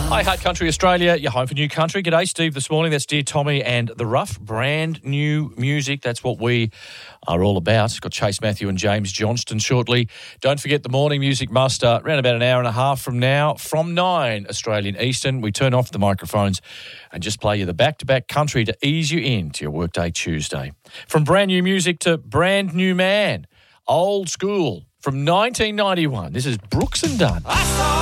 Hi, Heart Country Australia, your home for new country. G'day, Steve, this morning. That's Dear Tommy and The Rough. Brand new music. That's what we are all about. Got Chase Matthew and James Johnston shortly. Don't forget the morning music muster around about an hour and a half from now. From 9 Australian Eastern, we turn off the microphones and just play you the back-to-back country to ease you into your workday Tuesday. From brand new music to brand new man. Old school. From 1991, this is Brooks and Dunn.